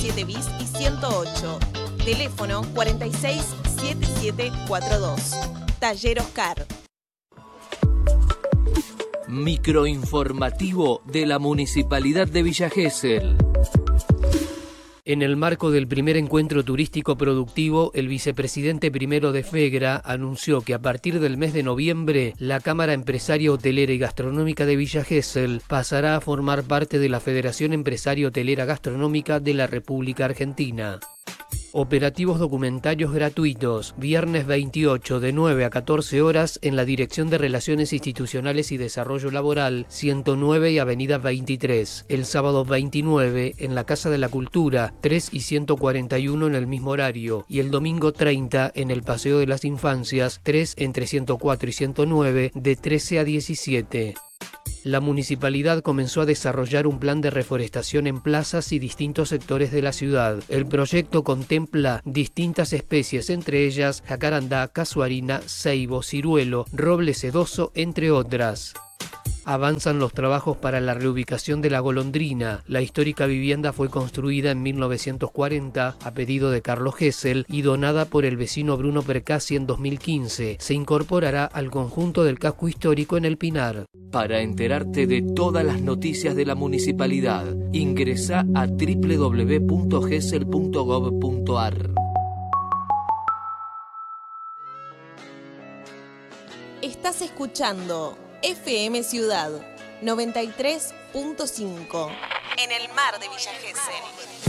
7 bis y 108. Teléfono 467742. Taller Oscar. Microinformativo de la Municipalidad de Villa Gesell. En el marco del primer encuentro turístico productivo, el vicepresidente primero de FEGRA anunció que a partir del mes de noviembre, la Cámara Empresaria Hotelera y Gastronómica de Villa Gesell pasará a formar parte de la Federación Empresaria Hotelera Gastronómica de la República Argentina. Operativos documentarios gratuitos, viernes 28 de 9 a 14 horas en la Dirección de Relaciones Institucionales y Desarrollo Laboral, 109 y Avenida 23. El sábado 29 en la Casa de la Cultura, 3 y 141 en el mismo horario. Y el domingo 30 en el Paseo de las Infancias, 3 entre 104 y 109, de 13 a 17. La municipalidad comenzó a desarrollar un plan de reforestación en plazas y distintos sectores de la ciudad. El proyecto contempla distintas especies, entre ellas jacarandá, casuarina, ceibo, ciruelo, roble sedoso, entre otras. Avanzan los trabajos para la reubicación de La Golondrina. La histórica vivienda fue construida en 1940 a pedido de Carlos Gesell y donada por el vecino Bruno Percassi en 2015. Se incorporará al conjunto del casco histórico en El Pinar. Para enterarte de todas las noticias de la municipalidad, ingresa a www.gesell.gov.ar. Estás escuchando FM Ciudad 93.5 en el mar de Villa Gesell.